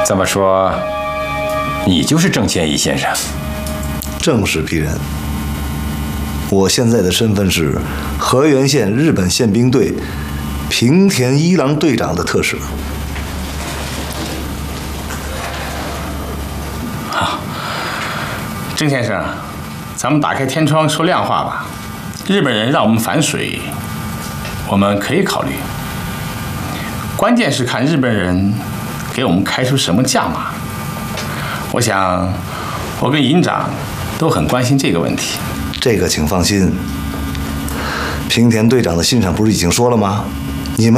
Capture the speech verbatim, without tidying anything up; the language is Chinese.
这么说，你就是郑千一先生？ 正是鄙人。我现在的身份是河源县日本宪兵队平田一郎队长的特使。 好，郑先生，咱们打开天窗说亮话吧。日本人让我们反水，我们可以考虑。关键是看日本人给我们开出什么价码。我想，我跟营长都很关心这个问题。 这个请放心，平田队长的信上不是已经说了吗？